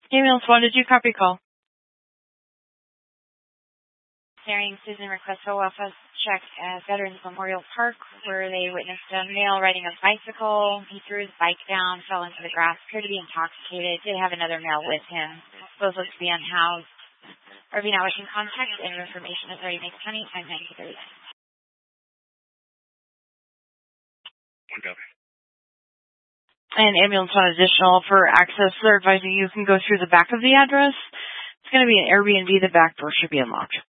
Ambulance 1, did you copy call? Susan requests OFS check at Veterans Memorial Park, where they witnessed a male riding a bicycle. He threw his bike down, fell into the grass, appeared to be intoxicated, did have another male with him. Both looked to be unhoused. RV now wishing contact and information is already Mesa County, time 9:30. And Ambulance 1 additional for access, they're advising you can go through the back of the address. It's going to be an Airbnb. The back door should be unlocked.